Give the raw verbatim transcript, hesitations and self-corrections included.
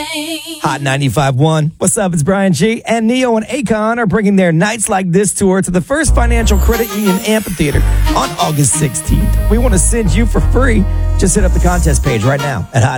Hot ninety-five point one. What's up? It's Brian G. And Neo and Akon are bringing their Nights Like This tour to the First Financial Credit Union Amphitheater on August sixteenth. We want to send you for free. Just hit up the contest page right now at Hot